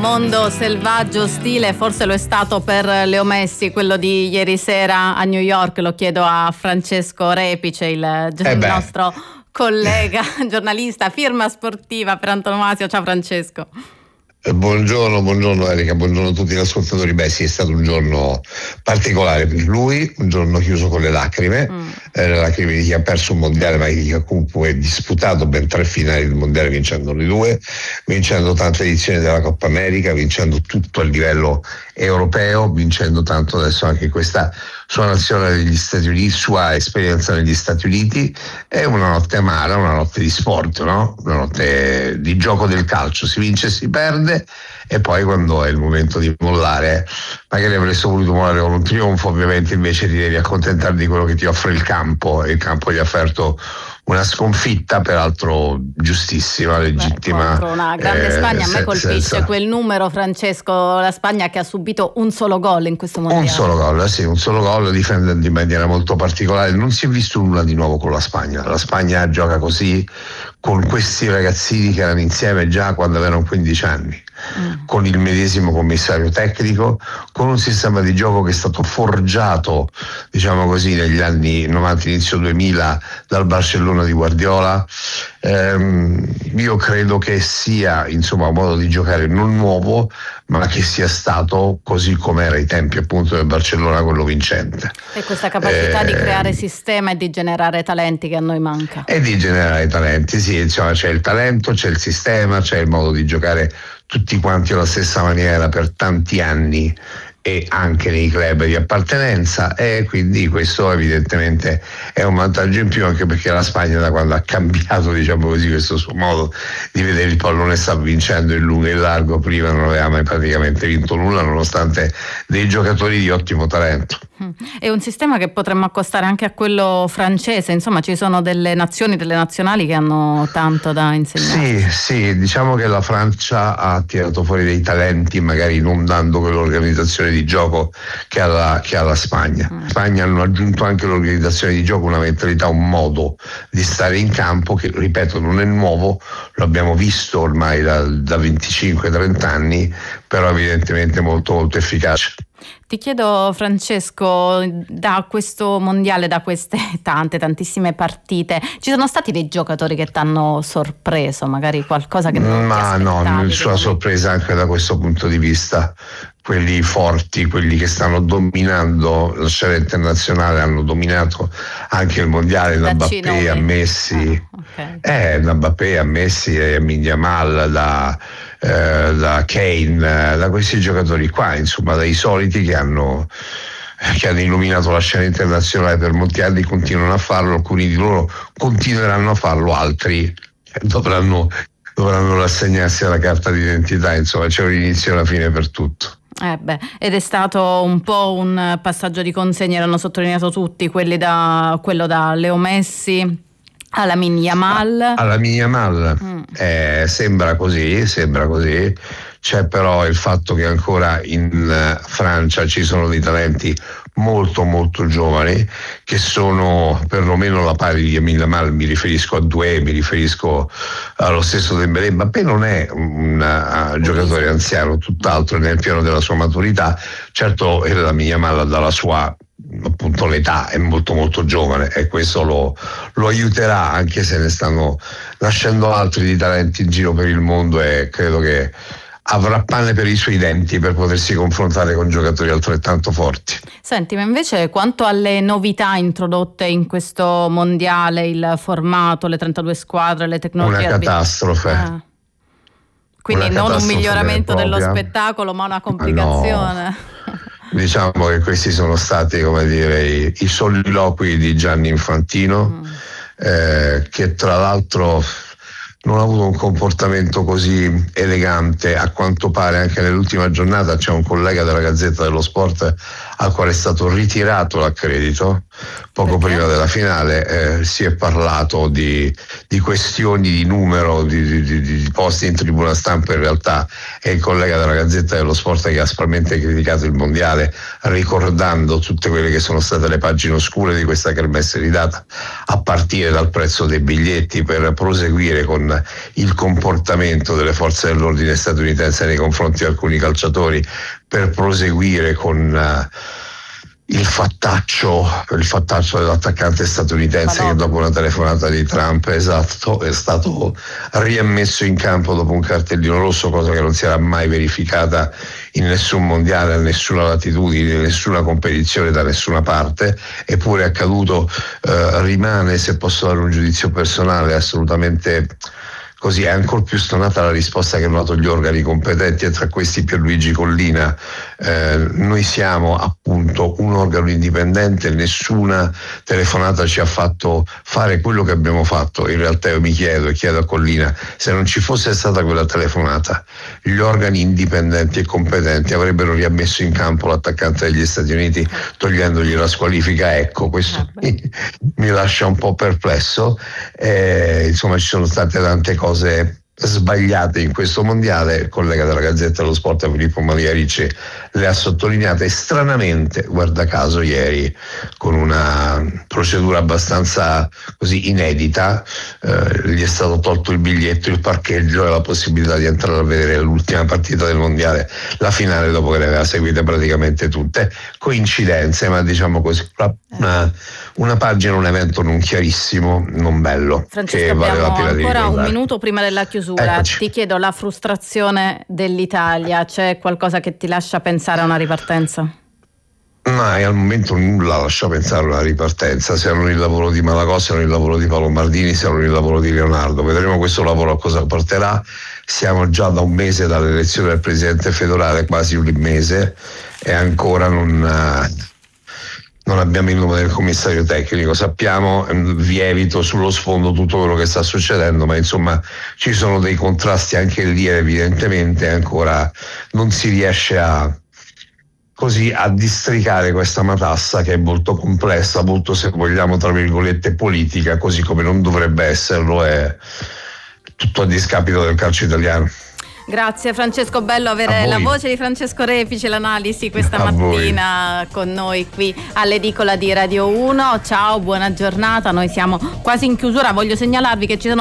mondo selvaggio ostile, forse lo è stato per Leo Messi, quello di ieri sera a New York. Lo chiedo a Francesco Repice, il nostro collega, giornalista, firma sportiva per antonomasia. Ciao Francesco. Buongiorno Erika, buongiorno a tutti gli ascoltatori. Sì, è stato un giorno particolare per lui, un giorno chiuso con le lacrime di chi ha perso un mondiale, ma di chi comunque ha disputato ben 3 finali del mondiale, vincendone 2, vincendo tante edizioni della Coppa America, vincendo tutto a livello europeo, vincendo tanto adesso anche questa sua nazione degli Stati Uniti, sua esperienza negli Stati Uniti. È una notte amara, una notte di sport, no? Una notte di gioco del calcio, si vince e si perde, e poi quando è il momento di mollare, magari avresti voluto mollare con un trionfo, ovviamente invece ti devi accontentare di quello che ti offre il campo, e il campo gli ha offerto una sconfitta, peraltro giustissima, legittima. Contro una grande Spagna. A me colpisce quel numero, Francesco, la Spagna che ha subito un solo gol in questo mondiale. Un solo gol, difendendo in maniera molto particolare. Non si è visto nulla di nuovo con la Spagna. La Spagna gioca così, con questi ragazzini che erano insieme già quando avevano 15 anni, con il medesimo commissario tecnico, con un sistema di gioco che è stato forgiato, diciamo così, negli anni 90, inizio 2000 dal Barcellona di Guardiola. Io credo che sia, insomma, un modo di giocare non nuovo, ma che sia stato così come era ai tempi appunto del Barcellona, quello vincente. E questa capacità di creare sistema e di generare talenti che a noi manca. E di generare talenti, sì, insomma, c'è il talento, c'è il sistema, c'è il modo di giocare tutti quanti alla stessa maniera per tanti anni, e anche nei club di appartenenza, e quindi questo evidentemente è un vantaggio in più, anche perché la Spagna, da quando ha cambiato, diciamo così, questo suo modo di vedere il pallone, sta vincendo in lungo e in largo. Prima non aveva mai praticamente vinto nulla, nonostante dei giocatori di ottimo talento. È un sistema che potremmo accostare anche a quello francese, insomma ci sono delle nazioni, delle nazionali che hanno tanto da insegnare. Sì, diciamo che la Francia ha tirato fuori dei talenti, magari non dando quell'organizzazione di gioco che ha la Spagna. La Spagna hanno aggiunto anche l'organizzazione di gioco, una mentalità, un modo di stare in campo che, ripeto, non è nuovo, lo abbiamo visto ormai da 25-30 anni, però evidentemente molto molto efficace. Ti chiedo, Francesco, da questo mondiale, da queste tantissime partite, ci sono stati dei giocatori che ti hanno sorpreso, magari qualcosa che non ti aspettavi? Ma no, nessuna sorpresa anche da questo punto di vista. Quelli forti, quelli che stanno dominando la scena internazionale, hanno dominato anche il mondiale, da Mbappé a Messi, da Mbappé a Messi, a Yamal, da Kane, da questi giocatori qua, insomma, dai soliti che hanno illuminato la scena internazionale per molti anni, continuano a farlo, alcuni di loro continueranno a farlo, altri dovranno rassegnarsi alla carta d'identità, insomma c'è un inizio e una fine per tutto. Ed è stato un po' un passaggio di consegne, l'hanno sottolineato tutti, quello da Leo Messi a Lamine Yamal. Sembra così. C'è però il fatto che ancora in Francia ci sono dei talenti molto molto giovani che sono perlomeno alla pari di Lamine Yamal. Mi riferisco a Doué, mi riferisco allo stesso Dembélé. Mbappé non è un giocatore anziano, tutt'altro nel piano della sua maturità. Certo, Lamine Yamal dalla sua, appunto, l'età è molto molto giovane, e questo lo aiuterà, anche se ne stanno nascendo altri di talenti in giro per il mondo, e credo che avrà pane per i suoi denti per potersi confrontare con giocatori altrettanto forti. Senti, ma invece quanto alle novità introdotte in questo mondiale, il formato, le 32 squadre, le tecnologie, una catastrofe. Quindi non un miglioramento dello spettacolo, ma una complicazione. No. Diciamo che questi sono stati, come dire, i soliloqui di Gianni Infantino, che tra l'altro non ha avuto un comportamento così elegante, a quanto pare. Anche nell'ultima giornata c'è un collega della Gazzetta dello Sport al quale è stato ritirato l'accredito poco prima della finale. Si è parlato di questioni di numero di posti in tribuna stampa. In realtà è il collega della Gazzetta dello Sport che ha aspramente criticato il mondiale, ricordando tutte quelle che sono state le pagine oscure di questa kermesse ridata, a partire dal prezzo dei biglietti, per proseguire con con il comportamento delle forze dell'ordine statunitense nei confronti di alcuni calciatori, per proseguire con il fattaccio dell'attaccante statunitense che dopo una telefonata di Trump, esatto, è stato riammesso in campo dopo un cartellino rosso, cosa che non si era mai verificata in nessun mondiale, a nessuna latitudine, in nessuna competizione, da nessuna parte. Eppure è accaduto. Rimane, se posso dare un giudizio personale, assolutamente così, è ancora più stonata la risposta che hanno dato gli organi competenti, e tra questi Pierluigi Collina. Noi siamo appunto un organo indipendente, nessuna telefonata ci ha fatto fare quello che abbiamo fatto. In realtà io mi chiedo e chiedo a Collina, se non ci fosse stata quella telefonata, gli organi indipendenti e competenti avrebbero riammesso in campo l'attaccante degli Stati Uniti, togliendogli la squalifica? Ecco, questo mi lascia un po' perplesso. Insomma, ci sono state tante cose sbagliate in questo mondiale. Il collega della Gazzetta dello Sport, Filippo Maria Ricci, le ha sottolineate, e stranamente, guarda caso, ieri con una procedura abbastanza così inedita, gli è stato tolto il biglietto, il parcheggio e la possibilità di entrare a vedere l'ultima partita del mondiale, la finale, dopo che le aveva seguite praticamente tutte. Coincidenze, ma diciamo così, una pagina, un evento non chiarissimo, non bello. Francesco, che vale la pena di ancora ricordare. Un minuto prima della chiusura. Eccoci. Ti chiedo, la frustrazione dell'Italia, c'è qualcosa che ti lascia pensare a una ripartenza? Ma al momento nulla lascia pensare a una ripartenza, se non il lavoro di Malagò, se non il lavoro di Paolo Maldini, se non il lavoro di Leonardo. Vedremo questo lavoro a cosa porterà. Siamo già da un mese dall'elezione del presidente federale, quasi un mese, e ancora non abbiamo il nome del commissario tecnico. Sappiamo, vi evito sullo sfondo tutto quello che sta succedendo, ma insomma ci sono dei contrasti anche lì, evidentemente ancora non si riesce a districare questa matassa, che è molto complessa, molto, se vogliamo, tra virgolette, politica, così come non dovrebbe esserlo, è tutto a discapito del calcio italiano. Grazie Francesco, bello avere la voce di Francesco Repice, l'analisi questa mattina con noi qui all'edicola di Radio 1. Ciao, buona giornata, noi siamo quasi in chiusura. Voglio segnalarvi che ci sono